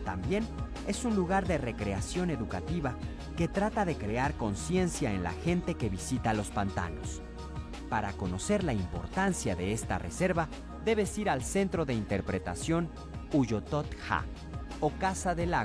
También es un lugar de recreación educativa que trata de crear conciencia en la gente que visita los pantanos. Para conocer la importancia de esta reserva, debes ir al Centro de Interpretación Uyotot-Ja o Casa del Lago